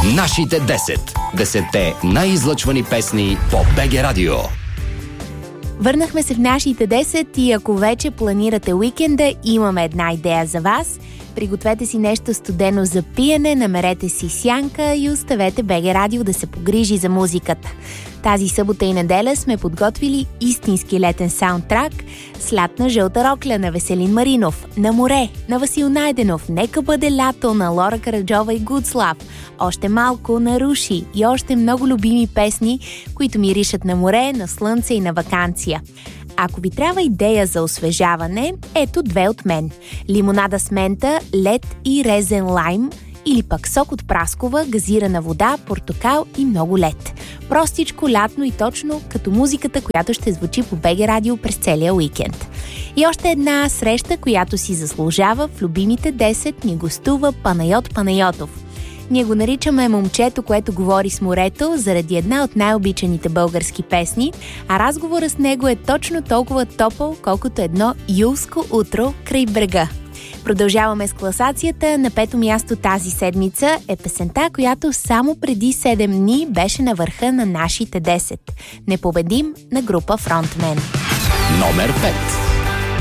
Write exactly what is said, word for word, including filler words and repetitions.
Нашите десет. Десетте най-излъчвани песни по БГ Радио. Върнахме се в нашите десет и ако вече планирате уикенда, имаме една идея за вас. Пригответе си нещо студено за пиене, намерете си сянка и оставете БГ Радио да се погрижи за музиката. Тази събота и неделя сме подготвили истински летен саундтрак с Лятна жълта рокля на Веселин Маринов, На море на Васил Найденов, Нека бъде лято на Лора Караджова и Гудслав, Още малко на Руши и още много любими песни, които миришат на море, на слънце и на ваканция. Ако ви трябва идея за освежаване, ето две от мен. Лимонада с мента, лед и резен лайм или пък сок от праскова, газирана вода, портокал и много лед. Простичко, лятно и точно като музиката, която ще звучи по БГ Радио през целия уикенд. И още една среща, която си заслужава. В любимите десет ни гостува Панайот Панайотов. Ние го наричаме момчето, което говори с морето, заради една от най-обичаните български песни, а разговорът с него е точно толкова топъл, колкото едно юлско утро край брега. Продължаваме с класацията. На пето място тази седмица е песента, която само преди седем дни беше на върха на нашите десет. Непобедим на група Фронтмен. Номер пет.